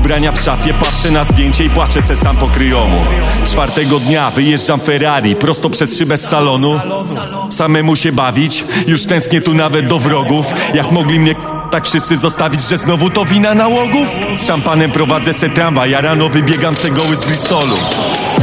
ubrania w szafie, patrzę na zdjęcie i płaczę se sam po kryjomu. Czwartego dnia wyjeżdżam Ferrari prosto przez szybę z salonu. Samemu się bawić, już tęsknię tu nawet do wrogów. Jak mogli mnie tak wszyscy zostawić, że znowu to wina nałogów? Z szampanem prowadzę se tramwaj, ja rano wybiegam se goły z Bristolu.